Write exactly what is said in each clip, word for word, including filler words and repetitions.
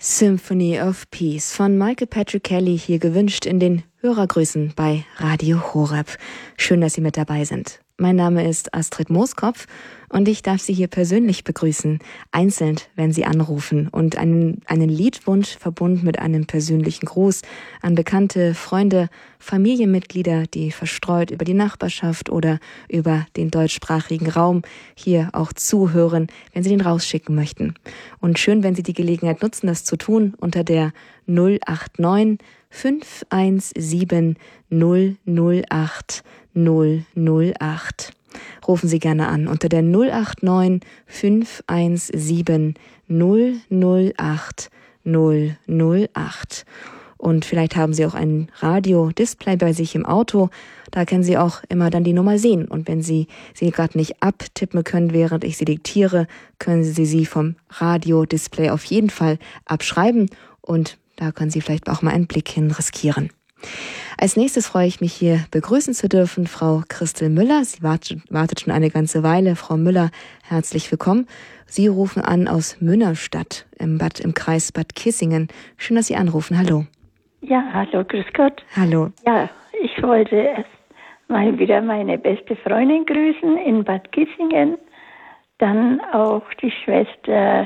Symphony of Peace von Michael Patrick Kelly, hier gewünscht in den Hörergrüßen bei Radio Horeb. Schön, dass Sie mit dabei sind. Mein Name ist Astrid Mooskopf und ich darf Sie hier persönlich begrüßen, einzeln, wenn Sie anrufen und einen, einen Liedwunsch verbunden mit einem persönlichen Gruß an bekannte Freunde, Familienmitglieder, die verstreut über die Nachbarschaft oder über den deutschsprachigen Raum hier auch zuhören, wenn Sie den rausschicken möchten. Und schön, wenn Sie die Gelegenheit nutzen, das zu tun unter der null acht neun fünf eins sieben null null acht null null acht. Rufen Sie gerne an unter der null acht neun fünf eins sieben null null acht null null acht. Und vielleicht haben Sie auch ein Radiodisplay bei sich im Auto. Da können Sie auch immer dann die Nummer sehen. Und wenn Sie sie gerade nicht abtippen können, während ich sie diktiere, können Sie sie vom Radiodisplay auf jeden Fall abschreiben. Und da können Sie vielleicht auch mal einen Blick hin riskieren. Als nächstes freue ich mich hier begrüßen zu dürfen Frau Christel Müller. Sie wartet, wartet schon eine ganze Weile. Frau Müller, herzlich willkommen. Sie rufen an aus Münnerstadt im Bad, im Kreis Bad Kissingen. Schön, dass Sie anrufen. Hallo. Ja, hallo, grüß Gott. Hallo. Ja, ich wollte erst mal wieder meine beste Freundin grüßen in Bad Kissingen. Dann auch die Schwester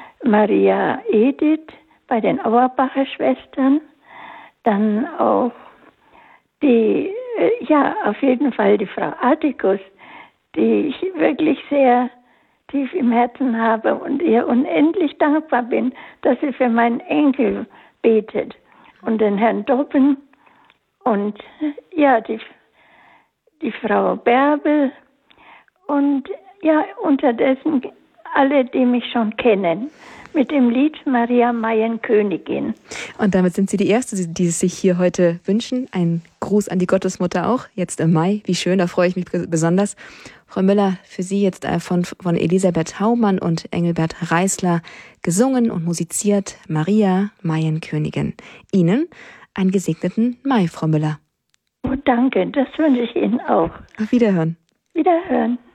Maria Edith bei den Auerbacher Schwestern. Dann auch die, äh, ja, auf jeden Fall die Frau Atticus, die ich wirklich sehr tief im Herzen habe und ihr unendlich dankbar bin, dass sie für meinen Enkel betet. Und den Herrn Doppen und ja, die, die Frau Bärbel und ja, unterdessen alle, die mich schon kennen. Mit dem Lied Maria Maienkönigin. Und damit sind Sie die Erste, die es sich hier heute wünschen. Ein Gruß an die Gottesmutter auch, jetzt im Mai. Wie schön, da freue ich mich besonders. Frau Müller, für Sie jetzt von, von Elisabeth Haumann und Engelbert Reißler gesungen und musiziert Maria Maienkönigin. Ihnen einen gesegneten Mai, Frau Müller. Oh, danke, das wünsche ich Ihnen auch. Auf Wiederhören. Wiederhören.